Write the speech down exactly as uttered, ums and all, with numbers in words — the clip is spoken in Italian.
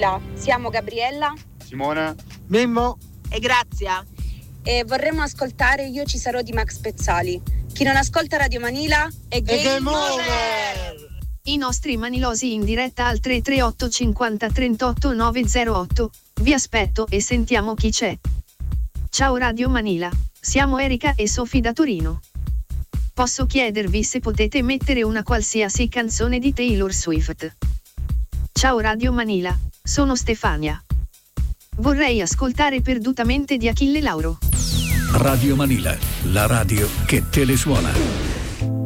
Manila. Siamo Gabriella, Simona, Mimmo e Grazia. E vorremmo ascoltare Io ci sarò di Max Pezzali. Chi non ascolta Radio Manila è Game, Game Over! Over! I nostri manilosi in diretta al tre tre otto cinquanta trentotto nove zero otto. Vi aspetto e sentiamo chi c'è. Ciao Radio Manila, siamo Erika e Sofì da Torino. Posso chiedervi se potete mettere una qualsiasi canzone di Taylor Swift? Ciao Radio Manila, sono Stefania. Vorrei ascoltare Perdutamente di Achille Lauro. Radio Manila, la radio che te le suona.